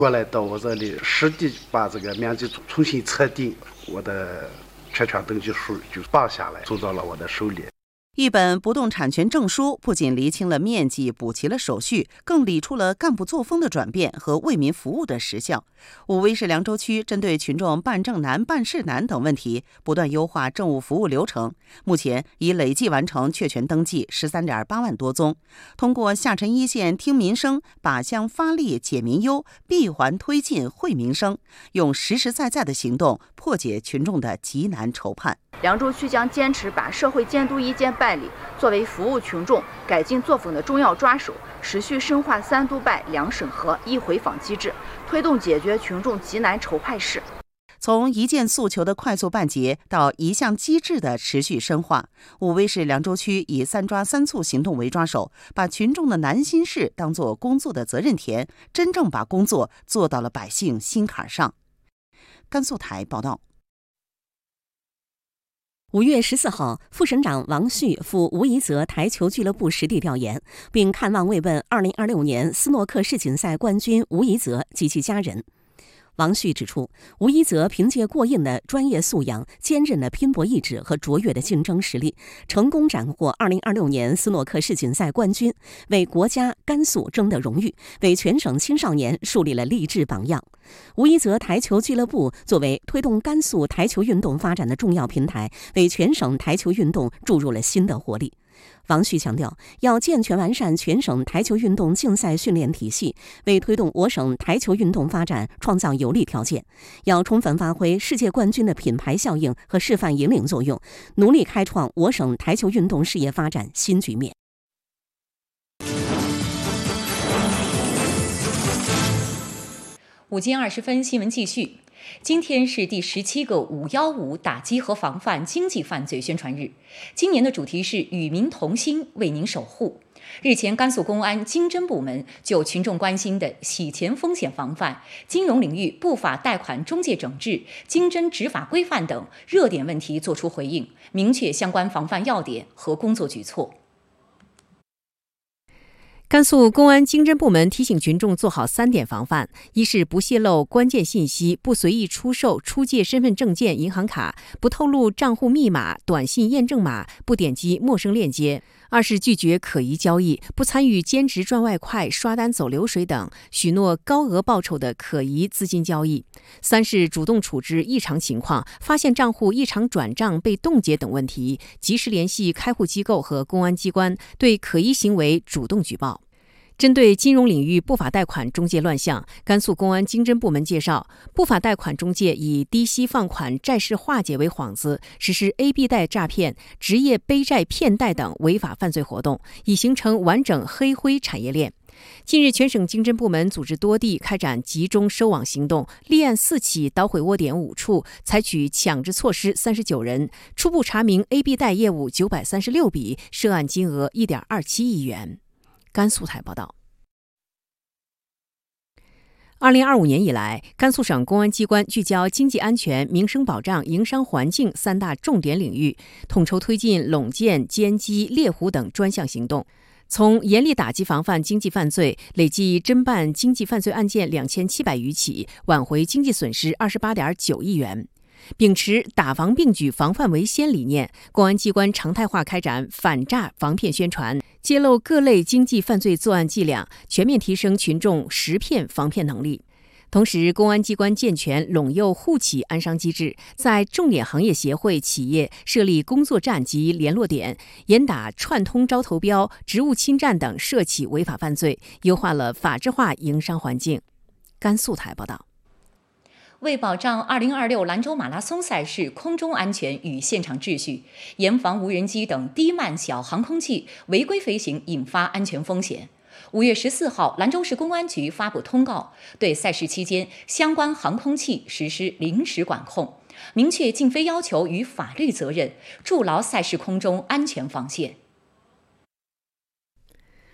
过来到我这里，实地把这个面积重新测定，我的全权登记书就报下来，送到了我的手里。 一本不动产权证书不仅厘清了面积，补齐了手续，更理出了干部作风的转变和为民服务的实效。武威市凉州区针对群众办证难、办事难等问题，不断优化政务服务流程，目前已累计完成确权登记13.8万多宗。通过下沉一线听民生，靶向发力解民忧，闭环推进惠民生，用实实在在的行动破解群众的急难愁盼。 凉州区将坚持把社会监督意见办理作为服务群众、改进作风的重要抓手，持续深化3督办、2审核、1回访机制，推动解决群众急难愁盼事。 从一件诉求的快速办结到一项机制的持续深化，武威市凉州区以3抓3促行动为抓手，把群众的难心事当作工作的责任田，真正把工作做到了百姓心坎上。甘肃台报道。 5月14号，副省长王旭赴吴宜泽台球俱乐部实地调研，并看望慰问2026年斯诺克世锦赛冠军吴宜泽及其家人。王旭指出，吴宜泽凭借过硬的专业素养、坚韧的拼搏意志和卓越的竞争实力，成功斩获2026年斯诺克世锦赛冠军，为国家甘肃争得荣誉，为全省青少年树立了励志榜样。吴宜泽台球俱乐部作为推动甘肃台球运动发展的重要平台，为全省台球运动注入了新的活力。王旭强调，要健全完善全省台球运动竞赛训练体系，为推动我省台球运动发展创造有利条件。要充分发挥世界冠军的品牌效应和示范引领作用，努力开创我省台球运动事业发展新局面。 5点20分，新闻继续。今天是第17个515打击和防范经济犯罪宣传日，今年的主题是与民同心，为您守护。日前，甘肃公安经侦部门就群众关心的洗钱风险防范、金融领域不法贷款中介整治、经侦执法规范等热点问题作出回应，明确相关防范要点和工作举措。 甘肃公安经侦部门提醒群众做好3点防范：一是不泄露关键信息，不随意出售、出借身份证件、银行卡，不透露账户密码、短信验证码，不点击陌生链接；二是拒绝可疑交易，不参与兼职赚外快、刷单走流水等许诺高额报酬的可疑资金交易；三是主动处置异常情况，发现账户异常转账、被冻结等问题，及时联系开户机构和公安机关，对可疑行为主动举报。针对金融领域不法贷款中介乱象，甘肃公安经侦部门介绍，不法贷款中介以低息放款、债市化解为幌子，实施 AB 贷诈骗、职业背债骗贷等违法犯罪活动，已形成完整黑灰产业链。近日，全省经侦部门组织多地开展集中收网行动，立案4起，捣毁窝点5处，采取强制措施39人，初步查明 AB 贷业务936笔，涉案金额1.27亿元。甘肃台报道。2025年以来，甘肃省公安机关聚焦经济安全、民生保障、营商环境3大重点领域，统筹推进垄建、奸机、猎狐等专项行动。从严厉打击防范经济犯罪，累计侦办经济犯罪案件2700余起，挽回经济损失28.9亿元。秉持打防并举、防范为先理念，公安机关常态化开展反诈防骗宣传，揭露各类经济犯罪作案伎俩，全面提升群众识骗防骗能力。同时，公安机关健全陇右互企安商机制，在重点行业协会企业设立工作站及联络点，严打串通招投标、职务侵占等涉企违法犯罪，优化了法治化营商环境。甘肃台报道。 为保障2026兰州马拉松赛事空中安全与现场秩序，严防无人机等低慢小航空器违规飞行引发安全风险，5月14号，兰州市公安局发布通告，对赛事期间相关航空器实施临时管控，明确禁飞要求与法律责任，筑牢赛事空中安全防线。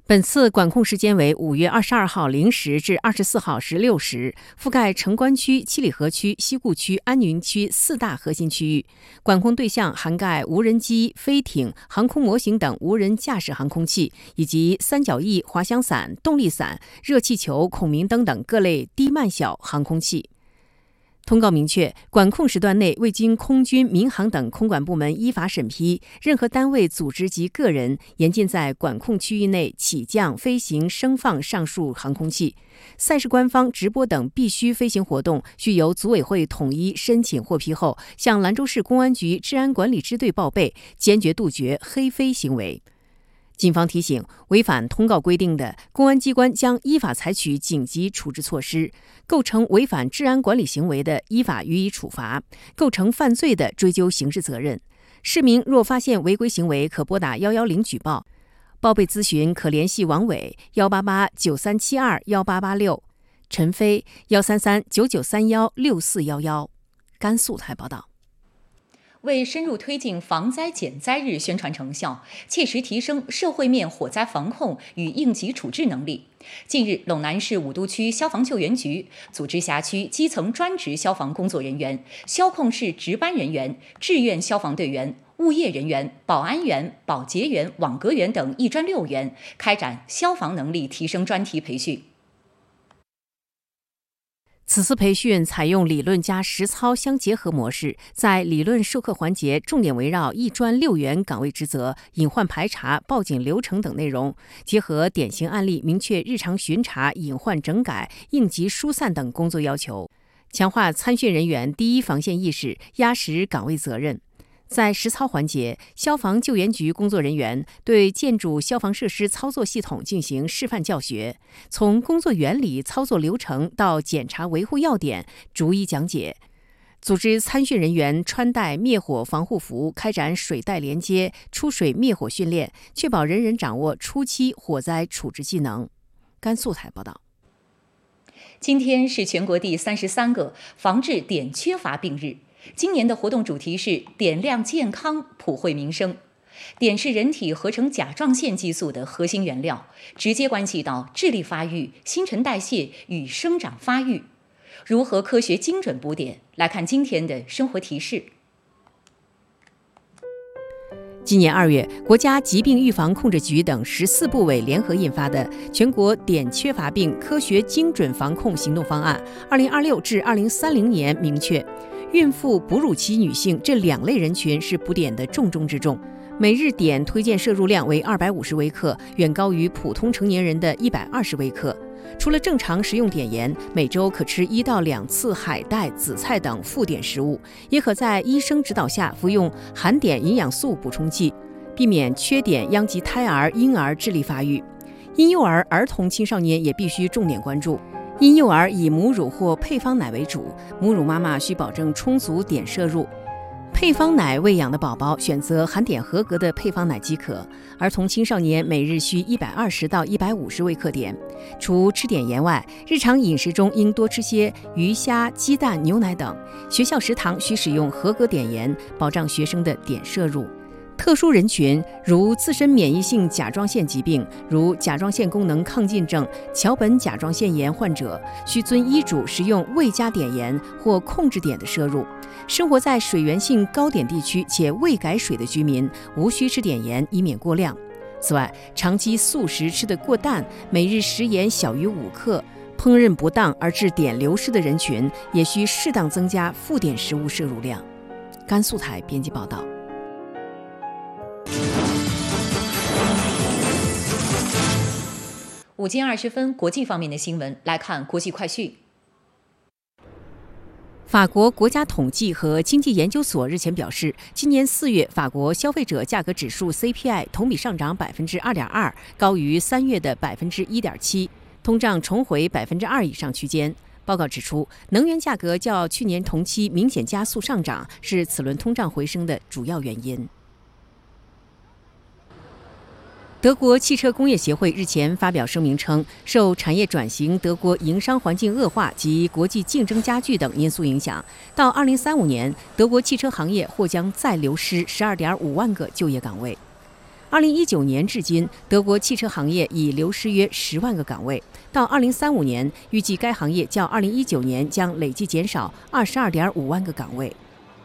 本次管控时间为5月22号0时至24号16时，覆盖城关区、七里河区、西固区、安云区4大核心区域。管控对象涵盖无人机、飞艇、航空模型等无人驾驶航空器，以及三角翼、滑翔伞、动力伞、热气球、孔明灯等各类低慢小航空器。通告明确，管控时段内未经空军、民航等空管部门依法审批，任何单位、组织及个人严禁在管控区域内起降、飞行、升放上述航空器。赛事官方直播等必须飞行活动，需由组委会统一申请获批后，向兰州市公安局治安管理支队报备，坚决杜绝黑飞行为。警方提醒，违反通告规定的，公安机关将依法采取紧急处置措施；构成违反治安管理行为的，依法予以处罚；构成犯罪的，追究刑事责任。市民若发现违规行为，可拨打110举报。报备咨询可联系王伟18893721886，陈飞13399316411。甘肃台报道。 为深入推进防灾减灾日宣传成效，切实提升社会面火灾防控与应急处置能力，近日，陇南市武都区消防救援局组织辖区基层专职消防工作人员、消控室值班人员、志愿消防队员、物业人员、保安员、保洁员、网格员等1专6员开展消防能力提升专题培训。 此次培训采用理论加实操相结合模式，在理论授课环节重点围绕1专6员岗位职责、隐患排查、报警流程等内容，结合典型案例，明确日常巡查、隐患整改、应急疏散等工作要求，强化参训人员第一防线意识，压实岗位责任。在实操环节，消防救援局工作人员对建筑消防设施操作系统进行示范教学，从工作原理、操作流程到检查维护要点逐一讲解。组织参训人员穿戴灭火防护服，开展水带连接、出水灭火训练，确保人人掌握初期火灾处置技能。甘肃台报道。 今天是全国第33个防治碘缺乏病日。今年的活动主题是碘亮健康，普惠民生。碘是人体合成甲状腺激素的核心原料，直接关系到智力发育、新陈代谢与生长发育。如何科学精准补碘？来看今天的生活提示。 今年2月，国家疾病预防控制局等14部委联合印发的《全国碘缺乏病科学精准防控行动方案》，2026至2030年明确，孕妇、哺乳期女性这2类人群是补碘的重中之重。每日碘推荐摄入量为250微克，远高于普通成年人的120微克。除了正常食用碘盐，每周可吃1到2次海带、紫菜等富碘食物，也可在医生指导下服用含碘营养素补充剂，避免缺碘殃及胎儿、婴儿智力发育。婴幼儿、儿童、青少年也必须重点关注。婴幼儿以母乳或配方奶为主，母乳妈妈需保证充足碘摄入。配方奶喂养的宝宝选择含碘合格的配方奶即可。儿童青少年每日需120到150微克碘。除吃碘盐外，日常饮食中应多吃些鱼虾、鸡蛋、牛奶等。学校食堂需使用合格碘盐，保障学生的碘摄入。特殊人群如自身免疫性甲状腺疾病，如甲状腺功能亢进症、桥本甲状腺炎患者，需遵医嘱食用未加碘盐或控制碘的摄入。生活在水源性高碘地区且未改水的居民，无需吃碘盐，以免过量。此外，长期素食吃得过淡，每日食盐小于5克，烹饪不当而致碘流失的人群，也需适当增加富碘食物摄入量。甘肃台编辑报道。 5点20分，国际方面的新闻，来看国际快讯。 法国国家统计和经济研究所日前表示，今年4月法国消费者价格指数 CPI 同比上涨 2.2%， 高于3月的 1.7%， 通胀重回 2% 以上区间。报告指出，能源价格较去年同期明显加速上涨，是此轮通胀回升的主要原因。德国汽车工业协会日前发表声明称，受产业转型、德国营商环境恶化及国际竞争加剧等因素影响，到2035年，德国汽车行业或将再流失12.5万个就业岗位。 2019年至今，德国汽车行业已流失约10万个岗位。到2035年，预计该行业较2019年将累计减少22.5万个岗位。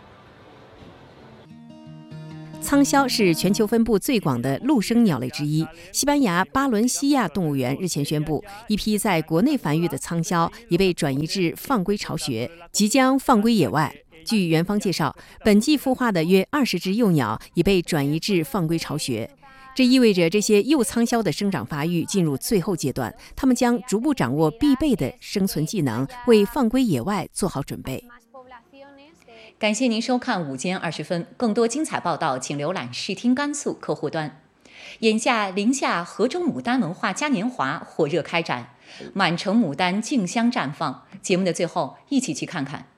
仓鸮是全球分布最广的陆生鸟类之一。西班牙巴伦西亚动物园日前宣布，一批在国内繁育的仓鸮已被转移至放归巢穴，即将放归野外。据园方介绍，本季孵化的约20只幼鸟已被转移至放归巢穴。这意味着这些幼仓鸮的生长发育进入最后阶段，它们将逐步掌握必备的生存技能，为放归野外做好准备。 感谢您收看午间20分，更多精彩报道请浏览视听甘肃客户端。眼下宁夏河州牡丹文化嘉年华火热开展，满城牡丹竞相绽放。节目的最后，一起去看看